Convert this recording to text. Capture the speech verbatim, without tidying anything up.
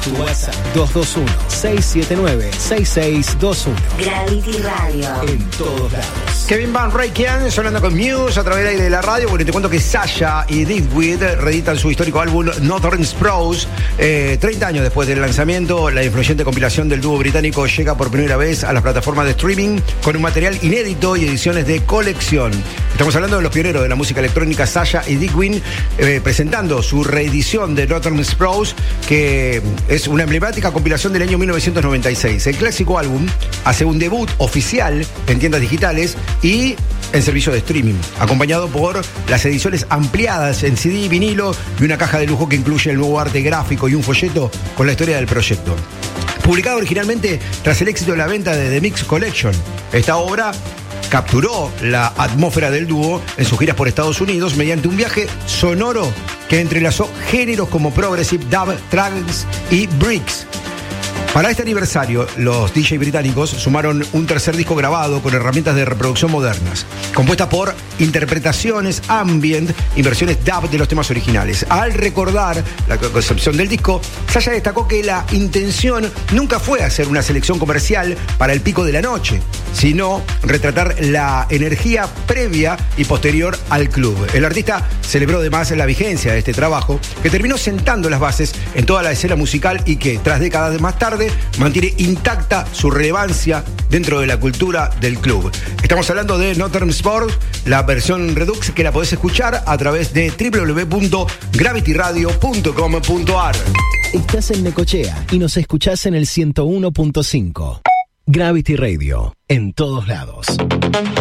Tu WhatsApp dos dos uno, seis siete nueve, seis seis dos uno. Gravity Radio. En todos lados. Kevin Van Reykian sonando con Muse a través del aire de la radio, porque te cuento que Sasha y Digweed reeditan su histórico álbum Northern Sprouse. Eh, treinta años después del lanzamiento, la influyente compilación del dúo británico llega por primera vez a las plataformas de streaming con un material inédito y ediciones de colección. Estamos hablando de los pioneros de la música electrónica, Sasha y Digweed, eh, presentando su reedición de Northern Sprouse, que es una emblemática compilación del año mil novecientos noventa y seis. El clásico álbum hace un debut oficial en tiendas digitales y en servicio de streaming, acompañado por las ediciones ampliadas en C D y vinilo y una caja de lujo que incluye el nuevo arte gráfico y un folleto con la historia del proyecto. Publicado originalmente tras el éxito de la venta de The Mix Collection, esta obra capturó la atmósfera del dúo en sus giras por Estados Unidos mediante un viaje sonoro que entrelazó géneros como progressive, dub, trance y breaks. Para este aniversario, los D J británicos sumaron un tercer disco grabado con herramientas de reproducción modernas, compuesta por interpretaciones ambient y versiones dub de los temas originales. Al recordar la concepción del disco, Sasha destacó que la intención nunca fue hacer una selección comercial para el pico de la noche, sino retratar la energía previa y posterior al club. El artista celebró además la vigencia de este trabajo, que terminó sentando las bases en toda la escena musical y que, tras décadas más tarde, mantiene intacta su relevancia dentro de la cultura del club. Estamos hablando de Northern Sport, la versión Redux, que la podés escuchar a través de w w w punto gravity radio punto com punto a r. Estás en Necochea y nos escuchás en el ciento uno punto cinco. Gravity Radio, en todos lados.